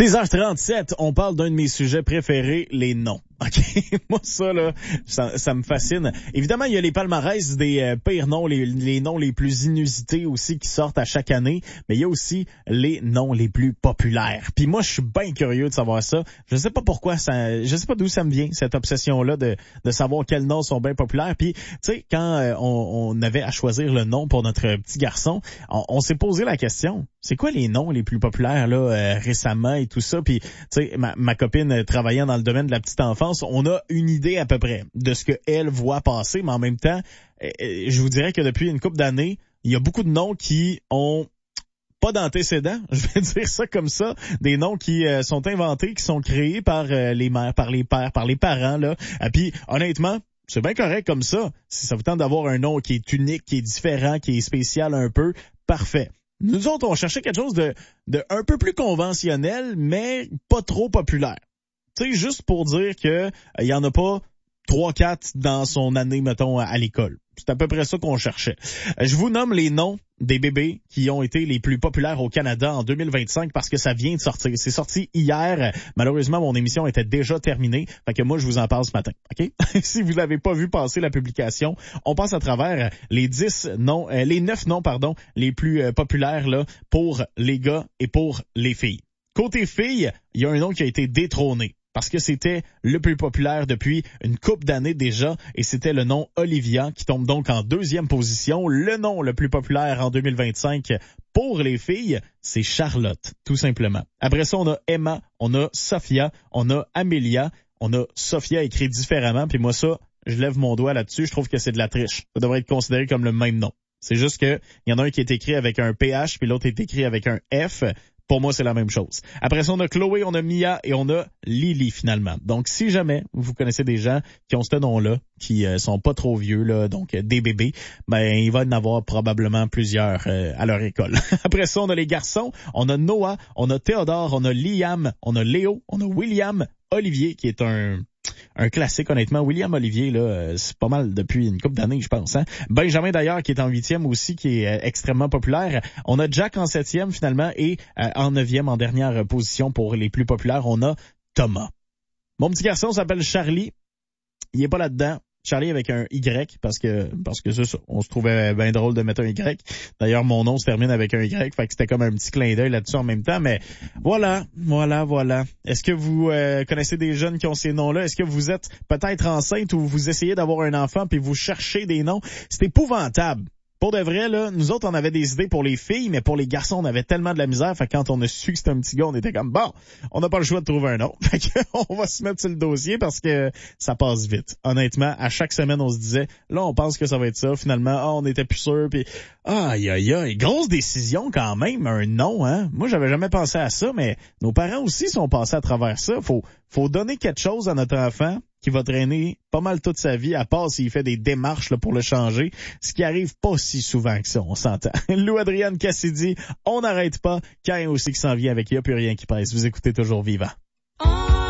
16h37, on parle d'un de mes sujets préférés, les noms. OK, moi ça là, ça me fascine. Évidemment, il y a les palmarès des pires noms, les noms les plus inusités aussi qui sortent à chaque année, mais il y a aussi les noms les plus populaires. Puis moi, je suis bien curieux de savoir ça. Je sais pas pourquoi je sais pas d'où ça me vient cette obsession là de savoir quels noms sont bien populaires. Puis tu sais, quand on avait à choisir le nom pour notre petit garçon, on s'est posé la question, c'est quoi les noms les plus populaires là récemment et tout ça. Puis tu sais, ma copine travaillant dans le domaine de la petite enfance, on a une idée à peu près de ce qu'elle voit passer, mais en même temps, je vous dirais que depuis une couple d'années, il y a beaucoup de noms qui ont pas d'antécédents, je vais dire ça comme ça, des noms qui sont inventés, qui sont créés par les mères, par les pères, par les parents là. Puis honnêtement, c'est bien correct comme ça. Si ça vous tente d'avoir un nom qui est unique, qui est différent, qui est spécial un peu, parfait. Nous autres, on cherchait quelque chose de un peu plus conventionnel, mais pas trop populaire. Tu sais, juste pour dire que il y en a pas 3-4 dans son année, mettons, à l'école. C'est à peu près ça qu'on cherchait. Je vous nomme les noms des bébés qui ont été les plus populaires au Canada en 2025 parce que ça vient de sortir. C'est sorti hier. Malheureusement, mon émission était déjà terminée. Fait que moi, je vous en parle ce matin. OK? Si vous l'avez pas vu passer la publication, on passe à travers les 9 noms, les plus populaires, là, pour les gars et pour les filles. Côté filles, il y a un nom qui a été détrôné parce que c'était le plus populaire depuis une couple d'années déjà, et c'était le nom Olivia qui tombe donc en 2e position. Le nom le plus populaire en 2025 pour les filles, c'est Charlotte, tout simplement. Après ça, on a Emma, on a Sophia, on a Amelia, on a Sophia écrit différemment, puis moi ça, je lève mon doigt là-dessus, je trouve que c'est de la triche. Ça devrait être considéré comme le même nom. C'est juste que il y en a un qui est écrit avec un PH, puis l'autre est écrit avec un F. Pour moi, c'est la même chose. Après ça, on a Chloé, on a Mia et on a Lily, finalement. Donc, si jamais vous connaissez des gens qui ont ce nom-là, qui sont pas trop vieux, là, donc des bébés, ben il va en avoir probablement plusieurs à leur école. Après ça, on a les garçons. On a Noah, on a Théodore, on a Liam, on a Léo, on a William, Olivier, qui est un classique, honnêtement. William Olivier, là, c'est pas mal depuis une couple d'années, je pense. Hein? Benjamin, d'ailleurs, qui est en 8e aussi, qui est extrêmement populaire. On a Jack en 7e, finalement, et en 9e, en dernière position pour les plus populaires, on a Thomas. Mon petit garçon s'appelle Charlie. Il est pas là-dedans. Charlie avec un Y, parce que c'est ça. On se trouvait bien drôle de mettre un Y. D'ailleurs, mon nom se termine avec un Y, fait que c'était comme un petit clin d'œil là-dessus en même temps, mais voilà. Est-ce que vous connaissez des jeunes qui ont ces noms-là? Est-ce que vous êtes peut-être enceinte ou vous essayez d'avoir un enfant puis vous cherchez des noms? C'est épouvantable. Pour de vrai, là, nous autres, on avait des idées pour les filles, mais pour les garçons, on avait tellement de la misère. Fait que quand on a su que c'était un petit gars, on était comme, bon, on n'a pas le choix de trouver un nom. Fait que on va se mettre sur le dossier parce que ça passe vite. Honnêtement, à chaque semaine, on se disait, là, on pense que ça va être ça. Finalement, on était plus sûr. Puis, aïe, grosse décision quand même, un nom, hein. Moi, j'avais jamais pensé à ça, mais nos parents aussi sont passés à travers ça. Faut donner quelque chose à notre enfant qui va traîner pas mal toute sa vie, à part s'il fait des démarches là, pour le changer, ce qui arrive pas si souvent que ça, on s'entend. Lou Adrienne Cassidy, on n'arrête pas, Cain aussi qui s'en vient avec Il n'y a plus rien qui presse. Vous écoutez toujours Vivant.